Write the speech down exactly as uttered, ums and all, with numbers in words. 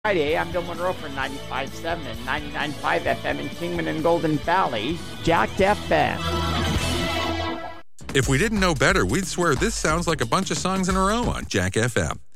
Friday, I'm Bill Monroe for ninety-five point seven and ninety-nine point five F M in Kingman and Golden Valley, Jacked F M. If we didn't know better, we'd swear this sounds like a bunch of songs in a row on Jack F M.